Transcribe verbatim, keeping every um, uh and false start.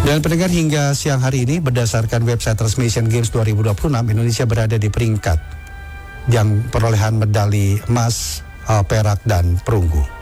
Dan pendengar, hingga siang hari ini berdasarkan website resmi Asian Games dua ribu dua puluh enam, Indonesia berada di peringkat yang perolehan medali emas, uh, perak dan perunggu.